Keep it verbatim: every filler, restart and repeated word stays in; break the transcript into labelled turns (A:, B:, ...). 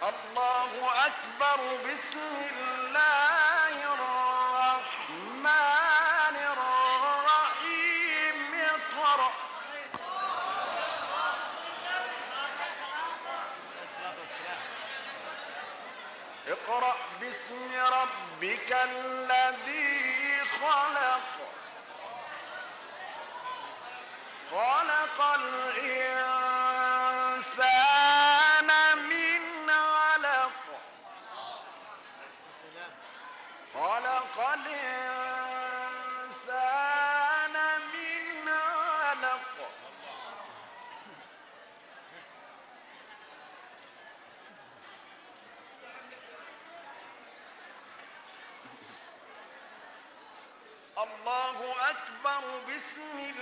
A: الله أكبر. بسم الله الرحمن الرحيم. اقرأ. اقرأ باسم ربك الذي خلق. خلق الإنسان من علق. خلق الإنسان من علق. الله أكبر. بسم